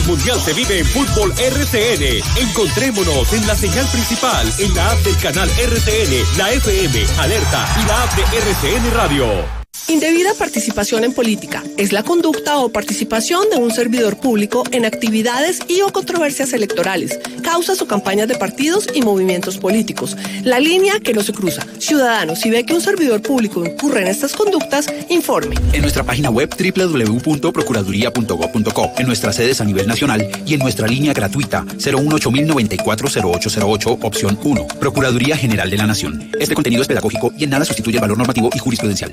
Mundial se vive en Fútbol RCN. Encontrémonos en la señal principal, en la app del canal RCN, la FM, Alerta y la app de RCN Radio. Indebida participación en política es la conducta o participación de un servidor público en actividades y o controversias electorales, causas o campañas de partidos y movimientos políticos. La línea que no se cruza. Ciudadanos, si ve que un servidor público incurre en estas conductas, informe. En nuestra página web www.procuraduría.gov.co, en nuestras sedes a nivel nacional y en nuestra línea gratuita 018-094-0808, opción 1. Procuraduría General de la Nación. Este contenido es pedagógico y en nada sustituye el valor normativo y jurisprudencial.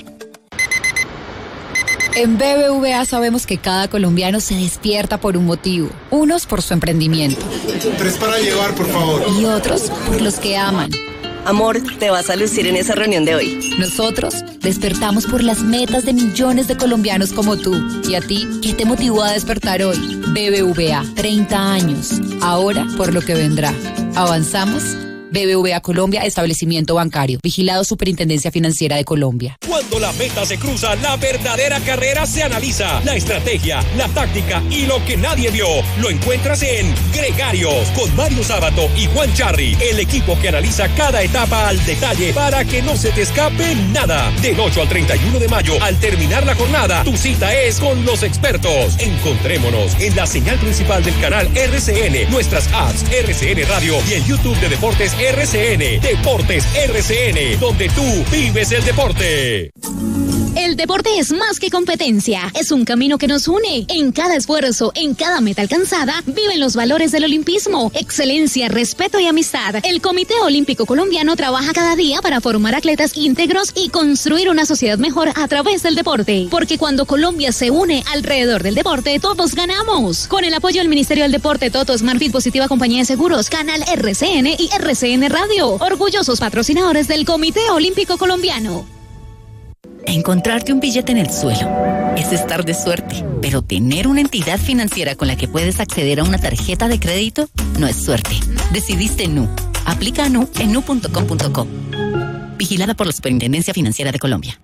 En BBVA sabemos que cada colombiano se despierta por un motivo. Unos por su emprendimiento. 3 para llevar, por favor. Y otros por los que aman. Amor, te vas a lucir en esa reunión de hoy. Nosotros despertamos por las metas de millones de colombianos como tú. ¿Y a ti qué te motivó a despertar hoy? BBVA, 30 años. Ahora por lo que vendrá. ¿Avanzamos? BBVA Colombia, establecimiento bancario. Vigilado Superintendencia Financiera de Colombia. Cuando la meta se cruza, la verdadera carrera se analiza. La estrategia, la táctica y lo que nadie vio. Lo encuentras en Gregarios, con Mario Sábato y Juan Charri. El equipo que analiza cada etapa al detalle para que no se te escape nada. Del 8 al 31 de mayo, al terminar la jornada, tu cita es con los expertos. Encontrémonos en la señal principal del canal RCN, nuestras apps RCN Radio y el YouTube de Deportes RCN. Deportes RCN, donde tú vives el deporte. El deporte es más que competencia, es un camino que nos une. En cada esfuerzo, en cada meta alcanzada, viven los valores del olimpismo, excelencia, respeto y amistad. El Comité Olímpico Colombiano trabaja cada día para formar atletas íntegros y construir una sociedad mejor a través del deporte. Porque cuando Colombia se une alrededor del deporte, todos ganamos. Con el apoyo del Ministerio del Deporte, Toto, Smartfit, Positiva Compañía de Seguros, Canal RCN y RCN Radio. Orgullosos patrocinadores del Comité Olímpico Colombiano. Encontrarte un billete en el suelo es estar de suerte, pero tener una entidad financiera con la que puedes acceder a una tarjeta de crédito no es suerte. Decidiste Nu. Aplica a Nu en nu.com.co. Vigilada por la Superintendencia Financiera de Colombia.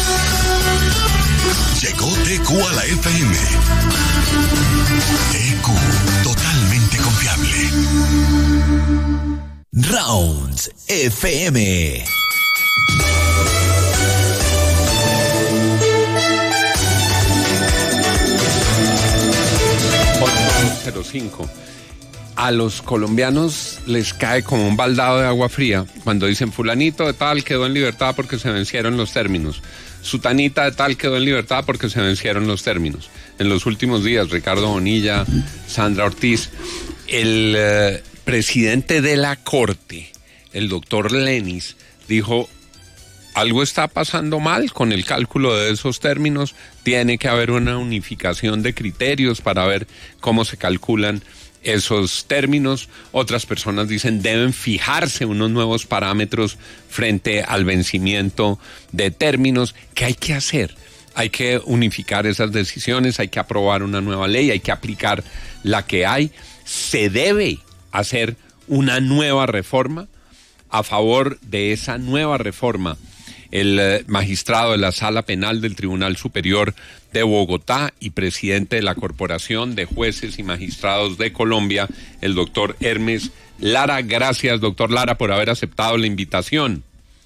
Llegó TQ a la FM. TQ, totalmente confiable. Rounds FM. A los colombianos les cae como un baldado de agua fría cuando dicen fulanito de tal quedó en libertad porque se vencieron los términos, sutanita de tal quedó en libertad porque se vencieron los términos. En los últimos días, Ricardo Bonilla, Sandra Ortiz, el presidente de la Corte, el doctor Lenis, dijo: algo está pasando mal con el cálculo de esos términos, tiene que haber una unificación de criterios para ver cómo se calculan esos términos. Otras personas dicen deben fijarse unos nuevos parámetros frente al vencimiento de términos. ¿Qué hay que hacer? Hay que unificar esas decisiones, hay que aprobar una nueva ley, hay que aplicar la que hay. Se debe hacer una nueva reforma. A favor de esa nueva reforma, el magistrado de la Sala Penal del Tribunal Superior de Bogotá y presidente de la Corporación de Jueces y Magistrados de Colombia, el doctor Hermes Lara. Gracias, doctor Lara, por haber aceptado la invitación.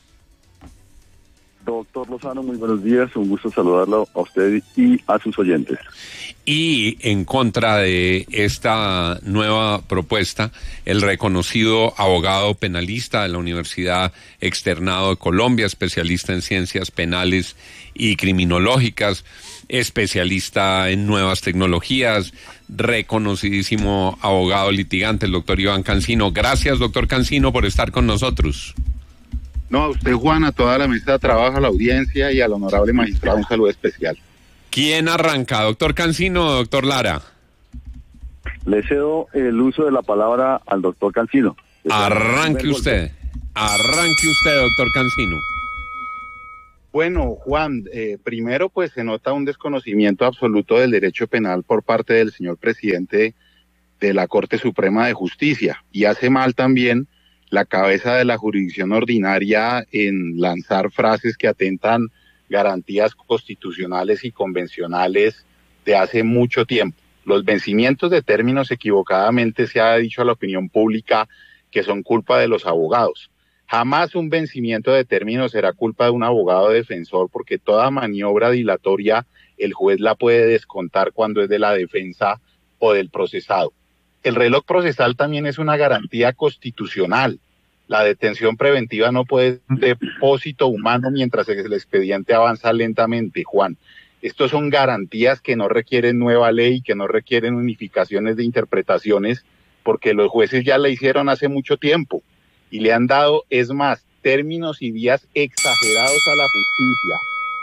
Doctor Lozano, muy buenos días, un gusto saludarlo a usted y a sus oyentes. Y en contra de esta nueva propuesta, el reconocido abogado penalista de la Universidad Externado de Colombia, especialista en ciencias penales y criminológicas, especialista en nuevas tecnologías, reconocidísimo abogado litigante, el doctor Iván Cancino. Gracias, doctor Cancino, por estar con nosotros. No, a usted, Juan, a toda la mesa de trabajo, a la audiencia y al honorable magistrado, un saludo especial. ¿Quién arranca, doctor Cancino o doctor Lara? Le cedo el uso de la palabra al doctor Cancino. Arranque usted, doctor Cancino. Bueno, Juan, primero pues se nota un desconocimiento absoluto del derecho penal por parte del señor presidente de la Corte Suprema de Justicia, y hace mal también la cabeza de la jurisdicción ordinaria en lanzar frases que atentan garantías constitucionales y convencionales de hace mucho tiempo. Los vencimientos de términos equivocadamente se ha dicho a la opinión pública que son culpa de los abogados. Jamás un vencimiento de términos será culpa de un abogado defensor, porque toda maniobra dilatoria el juez la puede descontar cuando es de la defensa o del procesado. El reloj procesal también es una garantía constitucional. La detención preventiva no puede ser un depósito humano mientras el expediente avanza lentamente, Juan. Estos son garantías que no requieren nueva ley, que no requieren unificaciones de interpretaciones, porque los jueces ya la hicieron hace mucho tiempo y le han dado, es más, términos y días exagerados a la justicia.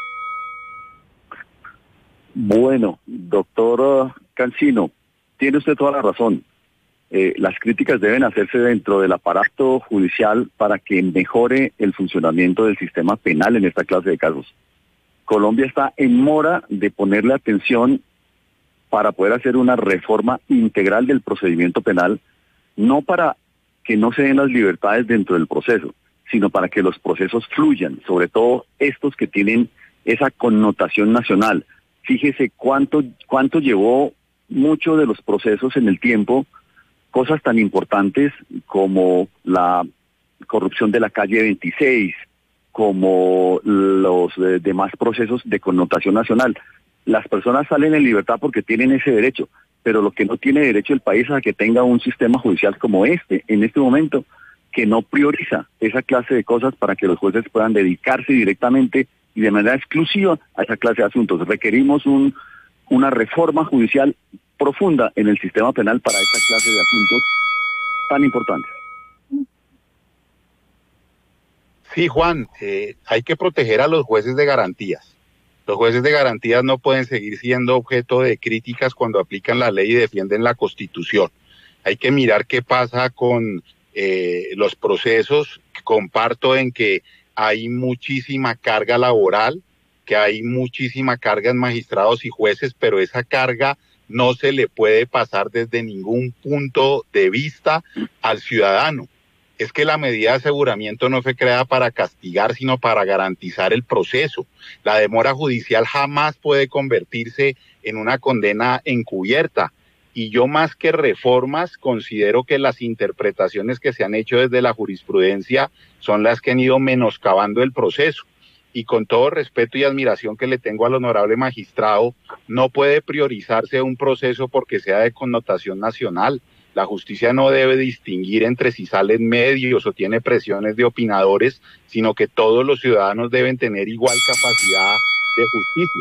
Bueno, doctor Cancino, tiene usted toda la razón. Las críticas deben hacerse dentro del aparato judicial para que mejore el funcionamiento del sistema penal en esta clase de casos. Colombia está en mora de ponerle atención para poder hacer una reforma integral del procedimiento penal, no para que no se den las libertades dentro del proceso, sino para que los procesos fluyan, sobre todo estos que tienen esa connotación nacional. Fíjese cuánto llevó mucho de los procesos en el tiempo, cosas tan importantes como la corrupción de la calle 26, como los demás procesos de connotación nacional. Las personas salen en libertad porque tienen ese derecho, pero lo que no tiene derecho el país es a que tenga un sistema judicial como en este momento, que no prioriza esa clase de cosas para que los jueces puedan dedicarse directamente y de manera exclusiva a esa clase de asuntos. Requerimos una reforma judicial profunda en el sistema penal para esta clase de asuntos tan importantes. Sí, Juan, hay que proteger a los jueces de garantías. Los jueces de garantías no pueden seguir siendo objeto de críticas cuando aplican la ley y defienden la Constitución. Hay que mirar qué pasa con los procesos. Comparto en que hay muchísima carga laboral, que hay muchísima carga en magistrados y jueces, pero esa carga no se le puede pasar desde ningún punto de vista al ciudadano. Es que la medida de aseguramiento no fue creada para castigar, sino para garantizar el proceso. La demora judicial jamás puede convertirse en una condena encubierta. Y yo, más que reformas, considero que las interpretaciones que se han hecho desde la jurisprudencia son las que han ido menoscabando el proceso. Y con todo respeto y admiración que le tengo al honorable magistrado, no puede priorizarse un proceso porque sea de connotación nacional. La justicia no debe distinguir entre si salen medios o tiene presiones de opinadores, sino que todos los ciudadanos deben tener igual capacidad de justicia.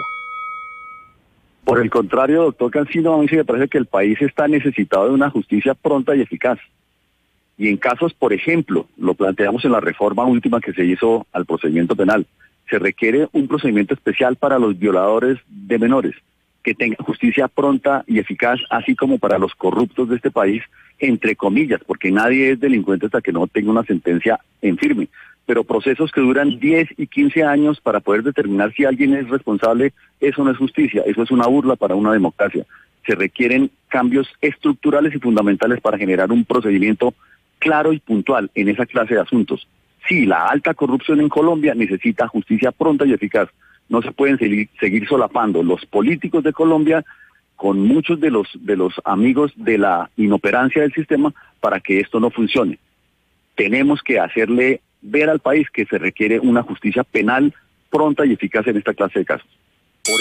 Por el contrario, doctor Cancino, a mí sí me parece que el país está necesitado de una justicia pronta y eficaz. Y en casos, por ejemplo, lo planteamos en la reforma última que se hizo al procedimiento penal, se requiere un procedimiento especial para los violadores de menores, que tenga justicia pronta y eficaz, así como para los corruptos de este país, entre comillas, porque nadie es delincuente hasta que no tenga una sentencia en firme. Pero procesos que duran 10 y 15 años para poder determinar si alguien es responsable, eso no es justicia, eso es una burla para una democracia. Se requieren cambios estructurales y fundamentales para generar un procedimiento claro y puntual en esa clase de asuntos. Sí, la alta corrupción en Colombia necesita justicia pronta y eficaz. No se pueden seguir solapando los políticos de Colombia con muchos de los amigos de la inoperancia del sistema para que esto no funcione. Tenemos que hacerle ver al país que se requiere una justicia penal pronta y eficaz en esta clase de casos. Por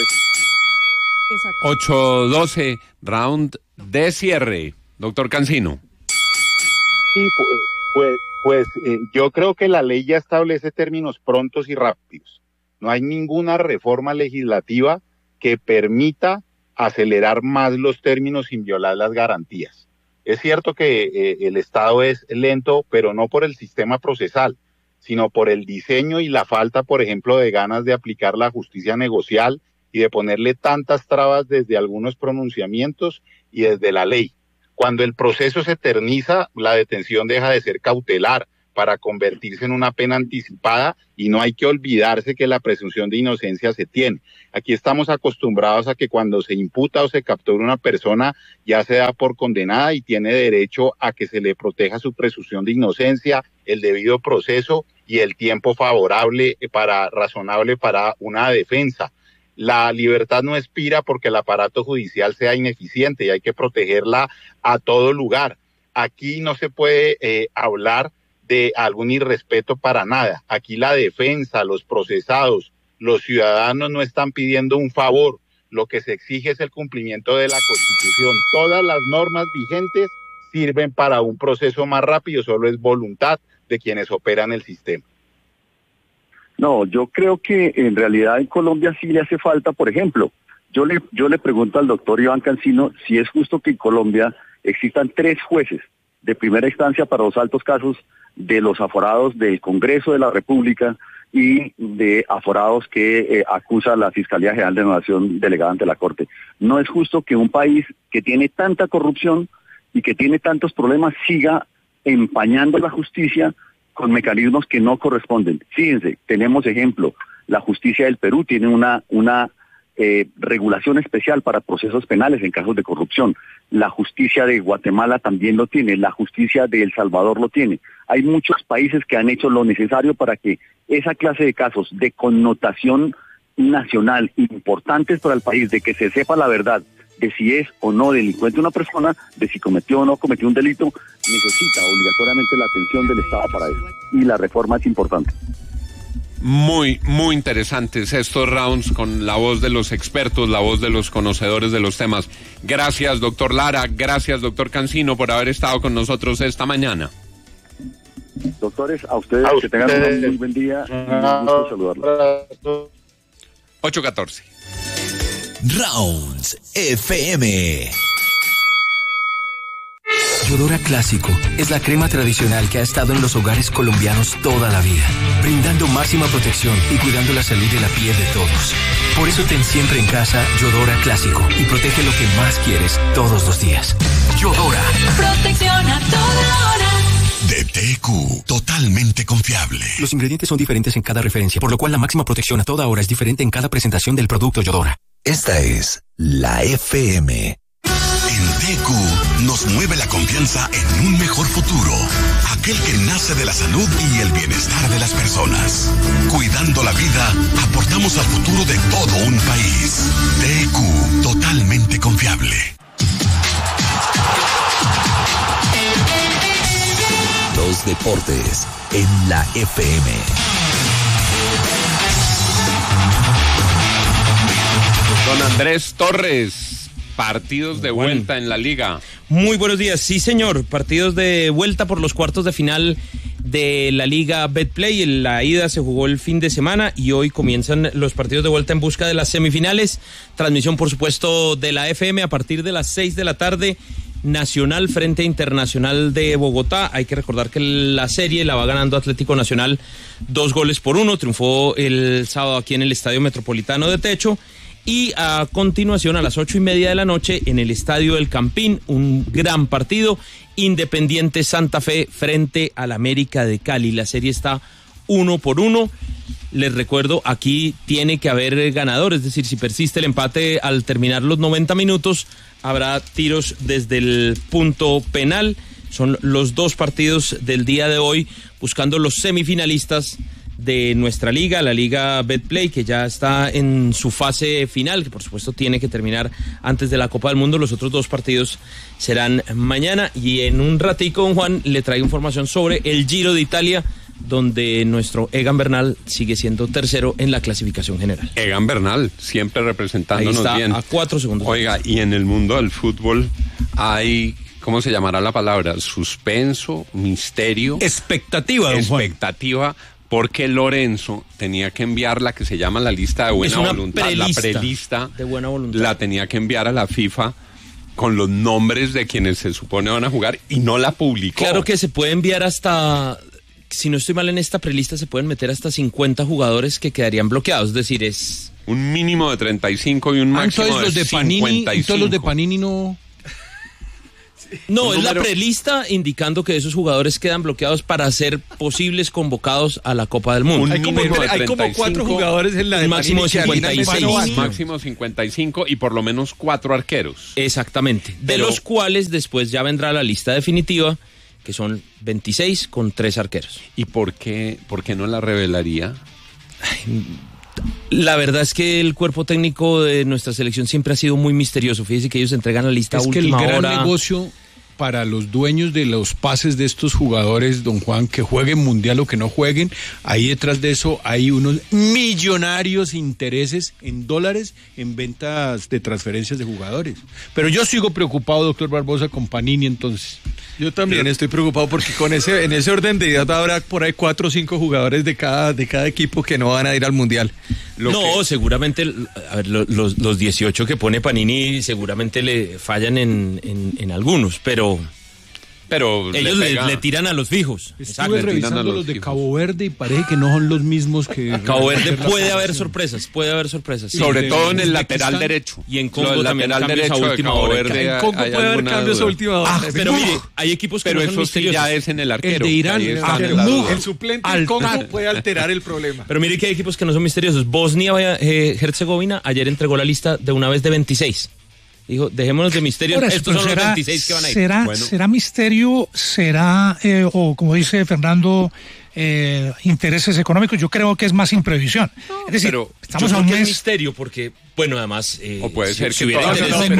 eso. 8:12, round de cierre. Doctor Cancino. Sí, pues yo creo que la ley ya establece términos prontos y rápidos. No hay ninguna reforma legislativa que permita acelerar más los términos sin violar las garantías. Es cierto que el Estado es lento, pero no por el sistema procesal, sino por el diseño y la falta, por ejemplo, de ganas de aplicar la justicia negocial y de ponerle tantas trabas desde algunos pronunciamientos y desde la ley. Cuando el proceso se eterniza, la detención deja de ser cautelar para convertirse en una pena anticipada, y no hay que olvidarse que la presunción de inocencia se tiene. Aquí estamos acostumbrados a que cuando se imputa o se captura una persona ya se da por condenada y tiene derecho a que se le proteja su presunción de inocencia, el debido proceso y el tiempo razonable para una defensa. La libertad no expira porque el aparato judicial sea ineficiente y hay que protegerla a todo lugar. Aquí no se puede hablar de algún irrespeto para nada. Aquí la defensa, los procesados, los ciudadanos no están pidiendo un favor. Lo que se exige es el cumplimiento de la Constitución. Todas las normas vigentes sirven para un proceso más rápido, solo es voluntad de quienes operan el sistema. No, yo creo que en realidad en Colombia sí le hace falta, por ejemplo, yo le pregunto al doctor Iván Cancino si es justo que en Colombia existan 3 jueces de primera instancia para los altos casos de los aforados del Congreso de la República y de aforados que acusa la Fiscalía General de la Nación delegada ante la Corte. No es justo que un país que tiene tanta corrupción y que tiene tantos problemas siga empañando la justicia con mecanismos que no corresponden. Fíjense, tenemos ejemplo, la justicia del Perú tiene una regulación especial para procesos penales en casos de corrupción. La justicia de Guatemala también lo tiene, la justicia de El Salvador lo tiene. Hay muchos países que han hecho lo necesario para que esa clase de casos de connotación nacional importantes para el país, de que se sepa la verdad de si es o no delincuente una persona, de si cometió o no cometió un delito, necesita obligatoriamente la atención del Estado para eso. Y la reforma es importante. Muy, muy interesantes estos rounds con la voz de los expertos, la voz de los conocedores de los temas. Gracias, doctor Lara, gracias, doctor Cancino, por haber estado con nosotros esta mañana. Doctores, a ustedes que tengan un muy buen día y un gusto saludarlos. 8:14. Rounds FM. Yodora Clásico es la crema tradicional que ha estado en los hogares colombianos toda la vida, brindando máxima protección y cuidando la salud de la piel de todos. Por eso ten siempre en casa Yodora Clásico y protege lo que más quieres todos los días. Yodora. Protección a toda hora. De TQ, totalmente confiable. Los ingredientes son diferentes en cada referencia, por lo cual la máxima protección a toda hora es diferente en cada presentación del producto Yodora. Esta es la FM. En TQ nos mueve la confianza en un mejor futuro, aquel que nace de la salud y el bienestar de las personas. Cuidando la vida, aportamos al futuro de todo un país. TQ, totalmente confiable. Los deportes en la FM. Don Andrés Torres, partidos de vuelta en la liga. Muy buenos días, sí señor, partidos de vuelta por los cuartos de final de la liga Betplay. La ida se jugó el fin de semana y hoy comienzan los partidos de vuelta en busca de las semifinales. Transmisión por supuesto de la FM a partir de las 6 de la tarde. Nacional frente a Internacional de Bogotá. Hay que recordar que la serie la va ganando Atlético Nacional 2-1. Triunfó el sábado aquí en el Estadio Metropolitano de Techo. Y a continuación, a las 8:30 de la noche, en el Estadio del Campín, un gran partido, Independiente Santa Fe frente al América de Cali. La serie está 1-1. Les recuerdo, aquí tiene que haber ganador, es decir, si persiste el empate al terminar los 90 minutos, habrá tiros desde el punto penal. Son los dos partidos del día de hoy, buscando los semifinalistas de nuestra liga, la liga Betplay, que ya está en su fase final, que por supuesto tiene que terminar antes de la Copa del Mundo. Los otros dos partidos serán mañana y en un ratico, don Juan, le traigo información sobre el Giro de Italia, donde nuestro Egan Bernal sigue siendo tercero en la clasificación general. Egan Bernal, siempre representándonos ahí está, bien. A 4 segundos. Oiga, y en el mundo del fútbol hay, ¿cómo se llamará la palabra? Suspenso, misterio. Expectativa, don Juan. Expectativa, porque Lorenzo tenía que enviar la que se llama la lista de buena voluntad. La prelista de buena voluntad. La tenía que enviar a la FIFA con los nombres de quienes se supone van a jugar y no la publicó. Claro que se puede enviar hasta, si no estoy mal, en esta prelista se pueden meter hasta 50 jugadores que quedarían bloqueados, es decir, es un mínimo de 35 y un máximo entonces de los de Panini, 55. entonces los de Panini no... No, es la prelista indicando que esos jugadores quedan bloqueados para ser posibles convocados a la Copa del Mundo. Hay como 4 jugadores en la de máximo de 56. Máximo 55 y por lo menos 4 arqueros. Exactamente. De los cuales después ya vendrá la lista definitiva, que son 26 con 3 arqueros. ¿Y por qué no la revelaría? La verdad es que el cuerpo técnico de nuestra selección siempre ha sido muy misterioso. Fíjese que ellos entregan la lista a última hora. Es que el gran negocio para los dueños de los pases de estos jugadores, don Juan, que jueguen mundial o que no jueguen, ahí detrás de eso hay unos millonarios intereses en dólares en ventas de transferencias de jugadores. Pero yo sigo preocupado, doctor Barbosa, con Panini entonces. Yo también estoy preocupado porque en ese orden de ideas habrá por ahí 4 o 5 jugadores de cada equipo que no van a ir al mundial. Seguramente a ver, los 18 que pone Panini seguramente le fallan en algunos, pero ellos le tiran a los fijos. Estuve revisando los de Cabo Verde y parece que no son los mismos que... Cabo Verde puede haber sorpresas. Sí. Sobre todo en el lateral derecho. Y en Congo también cambios a última hora. En Congo puede haber cambios a última hora. Pero mire, hay equipos que no son misteriosos. Ya es en el arquero. El de Irán, el suplente del Congo puede alterar el problema. Pero mire que hay equipos que no son misteriosos. Bosnia-Herzegovina ayer entregó la lista de una vez de 26. Dijo, dejémonos de misterios, estos son los 26 que van a ir. ¿Será misterio? ¿Será, o como dice Fernando, intereses económicos? Yo creo que es más imprevisión. Es decir, pero estamos a un mes... mes... misterio porque, bueno, además... o puede ser si que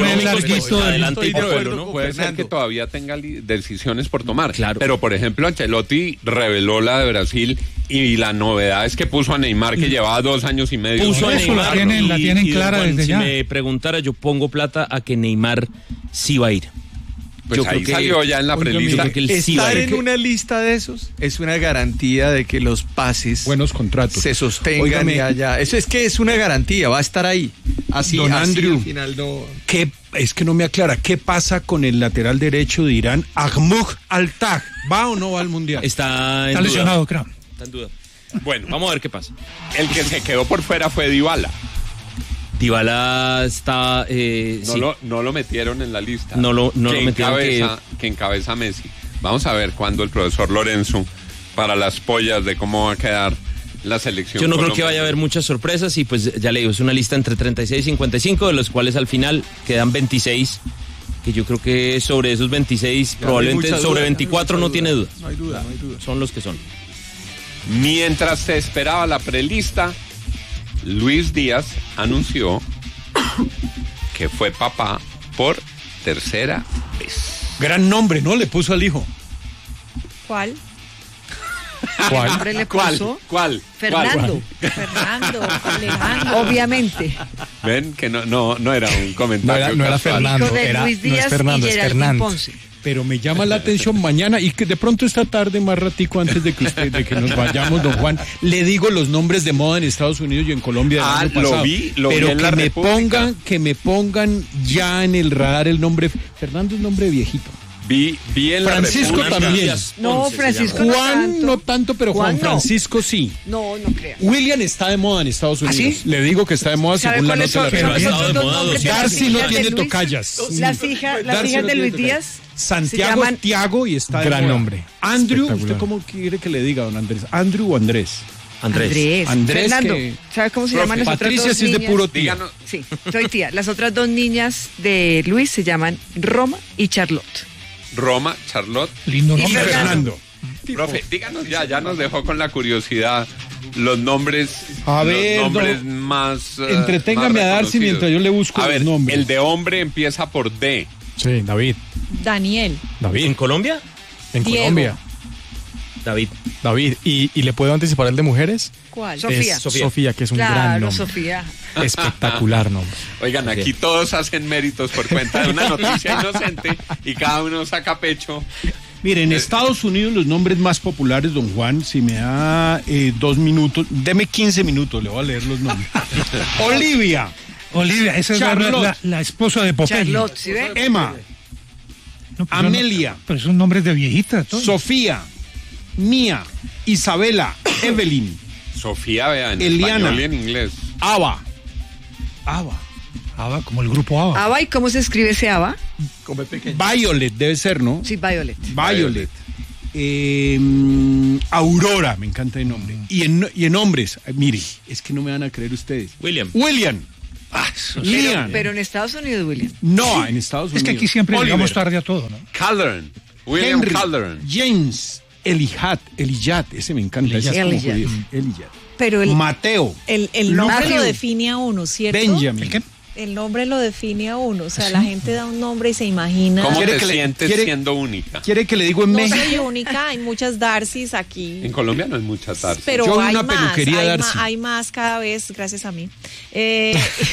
puede ser que todavía tenga decisiones por tomar. Claro. Pero, por ejemplo, Ancelotti reveló la de Brasil y la novedad es que puso a Neymar, que llevaba 2 años y medio. Puso a Neymar, la tienen clara desde ya. Si me preguntara, yo pongo plata a que Neymar sí va a ir. Pues yo ahí creo salió ya en la prelista. Estar en una lista de esos es una garantía de que los pases, buenos contratos, se sostengan y haya. Eso es que es una garantía, va a estar ahí. Así, don Andrew, al final no. Es que no me aclara, ¿qué pasa con el lateral derecho de Irán, Ahmad Al-Taj? ¿Va o no va al mundial? Está lesionado, creo. Está en duda. Bueno, vamos a ver qué pasa. El que se quedó por fuera fue Dybala. Dybala está... no lo metieron en la lista. No lo metieron. Que encabeza Messi. Vamos a ver cuándo el profesor Lorenzo, para las pollas de cómo va a quedar la selección. Yo no creo que vaya a haber muchas sorpresas y pues ya le digo, es una lista entre 36 y 55, de los cuales al final quedan 26, que yo creo que sobre esos 26, probablemente sobre 24 no tiene duda. No hay duda. Son los que son. Mientras se esperaba la prelista, Luis Díaz anunció que fue papá por 3ª vez. Gran nombre, ¿no? Le puso al hijo. ¿Cuál? ¿Cuál? ¿Qué nombre le puso? ¿Cuál? Fernando. Fernando, Alejandro. Obviamente. Ven que no era un comentario. No era Fernando, Luis Díaz, no es Fernando, y es Fernando. Ponce. Pero me llama la atención mañana y que de pronto esta tarde, más ratico antes de que nos vayamos, don Juan, le digo los nombres de moda en Estados Unidos y en Colombia del año pasado. Lo pero vi en que me pongan ya en el radar el nombre. Fernando es nombre viejito. Vi en la Francisco también. No, Francisco Juan no tanto, pero Juan Francisco sí. No crea. William está de moda en Estados Unidos. ¿Sí? Le digo que está de moda según la nota de la Darcy no tiene tocallas. Las hijas de Luis Díaz. Santiago es Tiago y está de gran nombre. Andrew, ¿usted cómo quiere que le diga, don Andrés? ¿Andrew o Andrés? Andrés. Fernando, ¿sabes cómo se llaman las otras Patricia dos sí es de niñas? puro tía. Sí, soy tía. Las otras 2 niñas de Luis se llaman Roma y Charlotte. Roma, Charlotte. Lindo nombre. Fernando. Profe, díganos ya nos dejó con la curiosidad los nombres. A ver, los nombres más. Entreténgame más a Darcy mientras yo le busco los nombres. El de hombre empieza por D. Sí, David. Daniel. ¿En Colombia? En Diego. Colombia. David. ¿Y le puedo anticipar el de mujeres? ¿Cuál? Sofía, que es un gran nombre. Sofía. Espectacular nombre. Oigan, aquí todos hacen méritos por cuenta de una noticia inocente y cada uno saca pecho. Mire, en Estados Unidos los nombres más populares, don Juan, si me da 2 minutos, deme 15 minutos, le voy a leer los nombres. Olivia, esa es la esposa de Popeye. Charlotte, ¿sí ve? Emma, no, Amelia, pero son nombres de viejita. Todo. Sofía, Mía, Isabela, Evelyn. Sofía, vea, en Eliana, español y en inglés. Ava, como el grupo Ava. ¿Ava? ¿Y cómo se escribe ese Ava? Violet debe ser, ¿no? Sí, Violet. Aurora, me encanta el nombre. Y en hombres, mire, es que no me van a creer ustedes. William. Pero en Estados Unidos, William. No, en Estados Unidos. Es que aquí siempre llegamos tarde a todo, ¿no? Calderon. William Henry, Calderon. James, Elijah, ese me encanta. Ese es como judío. Elijah. Pero Mateo. El nombre lo define a uno, ¿cierto? Benjamin. ¿Qué? El nombre lo define a uno, o sea, la gente da un nombre y se imagina. ¿Cómo te sientes siendo única? ¿Quiere que le digo en México? No soy única, hay muchas Darcys aquí. En Colombia no hay muchas Darcys. Pero yo hay una más, peluquería Darcy. Hay más cada vez, gracias a mí. Le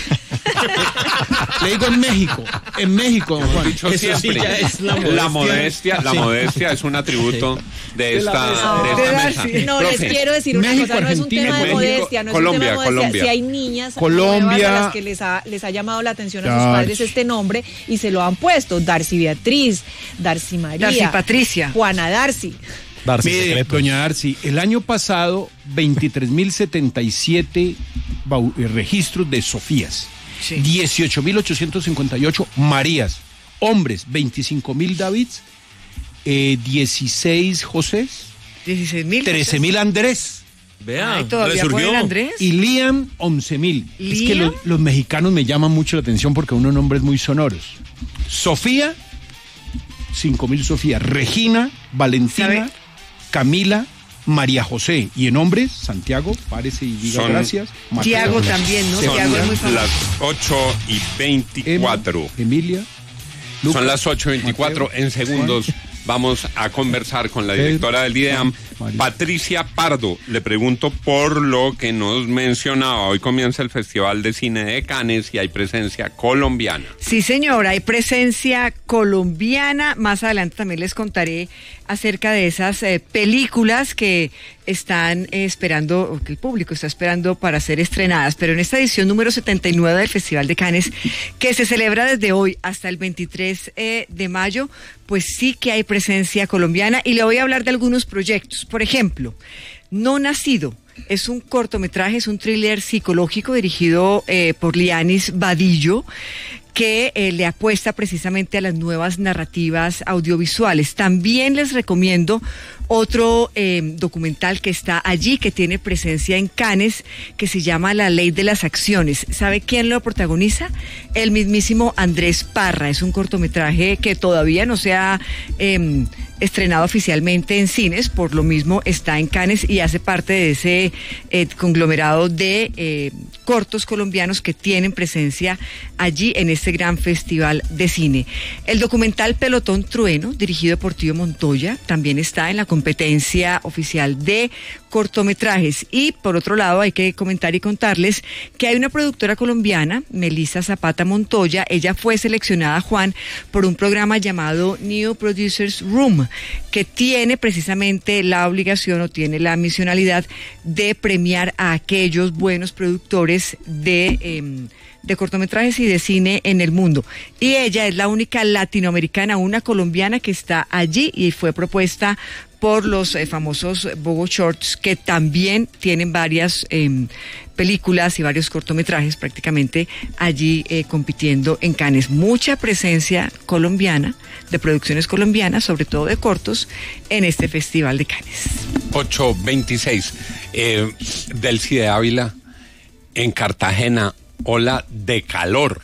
digo en México, Juan. Dicho siempre, es la modestia es un atributo de esta mesa. No, les quiero decir una cosa, no es un tema de modestia, no es un tema de modestia. Si hay niñas nuevas a las que les ha llamado la atención a sus padres este nombre y se lo han puesto, Darcy Beatriz, Darcy María, Darcy Patricia, Juana Darcy. Mire, doña Darcy, el año pasado 23.077 registros de Sofías, 18.858 Marías, hombres 25.000 Davids, 16 Josés, 13.000 Andrés. Vea, ¿todavía Andrés? Y Liam, 11.000. Es que los mexicanos me llaman mucho la atención porque unos nombres muy sonoros. Sofía, 5.000 Sofía. Regina, Valentina, Camila, María José. Y en hombres, Santiago, párese y diga gracias. Mateo, Tiago también, ¿no? Tiago es muy famoso. Las 8:24. Emilia. Lucas, son las 8:24. En segundos vamos a conversar con la directora del IDEAM, Patricia Pardo. Le pregunto por lo que nos mencionaba. Hoy comienza el Festival de Cine de Cannes y hay presencia colombiana. Sí, señora, hay presencia colombiana. Más adelante también les contaré acerca de esas películas que están esperando, o que el público está esperando para ser estrenadas. Pero en esta edición número 79 del Festival de Cannes, que se celebra desde hoy hasta el 23 de mayo, pues sí que hay presencia colombiana y le voy a hablar de algunos proyectos. Por ejemplo, No Nacido. Es un cortometraje, es un thriller psicológico dirigido por Lianis Vadillo, que le apuesta precisamente a las nuevas narrativas audiovisuales. También les recomiendo otro documental que está allí, que tiene presencia en Cannes, que se llama La Ley de las Acciones. ¿Sabe quién lo protagoniza? El mismísimo Andrés Parra. Es un cortometraje que todavía no se ha estrenado oficialmente en cines, por lo mismo está en Cannes y hace parte de ese conglomerado de cortos colombianos que tienen presencia allí en este gran festival de cine. El documental Pelotón Trueno, dirigido por Tío Montoya, también está en la competencia oficial de cortometrajes. Y por otro lado hay que comentar y contarles que hay una productora colombiana, Melissa Zapata Montoya. Ella fue seleccionada, Juan, por un programa llamado New Producers Room, que tiene precisamente la obligación o tiene la misionalidad de premiar a aquellos buenos productores de cortometrajes y de cine en el mundo. Y ella es la única latinoamericana, una colombiana que está allí y fue propuesta por los famosos Bogo Shorts, que también tienen varias películas y varios cortometrajes prácticamente allí compitiendo en Cannes. Mucha presencia colombiana, de producciones colombianas, sobre todo de cortos, en este Festival de Cannes. 8:26. Delcy de Ávila, en Cartagena, ola de calor.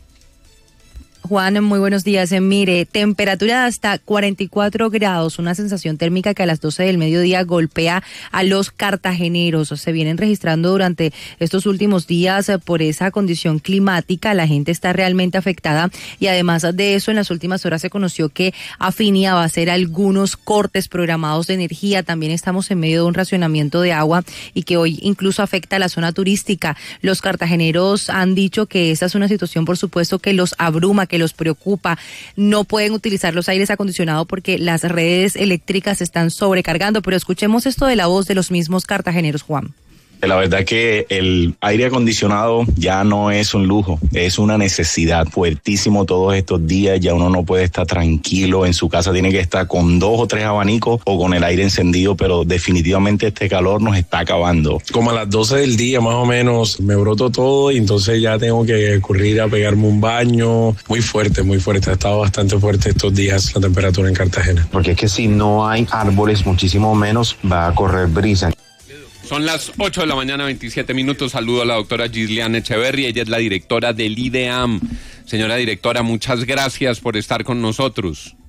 Juan, muy buenos días. Mire, temperatura hasta 44 grados, una sensación térmica que a las 12 del mediodía golpea a los cartageneros. Se vienen registrando durante estos últimos días por esa condición climática. La gente está realmente afectada y además de eso, en las últimas horas se conoció que Afinia va a hacer algunos cortes programados de energía. También estamos en medio de un racionamiento de agua y que hoy incluso afecta a la zona turística. Los cartageneros han dicho que esta es una situación, por supuesto, que los abruma, que los preocupa. No pueden utilizar los aires acondicionados porque las redes eléctricas se están sobrecargando, pero escuchemos esto de la voz de los mismos cartageneros, Juan. La verdad que el aire acondicionado ya no es un lujo, es una necesidad. Fuertísimo todos estos días, ya uno no puede estar tranquilo en su casa, tiene que estar con 2 o 3 abanicos o con el aire encendido, pero definitivamente este calor nos está acabando. Como a las 12 del día más o menos me broto todo y entonces ya tengo que correr a pegarme un baño. Muy fuerte, ha estado bastante fuerte estos días la temperatura en Cartagena. Porque es que si no hay árboles, muchísimo menos va a correr brisa. Son las 8 de la mañana, 27 minutos. Saludo a la doctora Gisliane Echeverri. Ella es la directora del IDEAM. Señora directora, muchas gracias por estar con nosotros.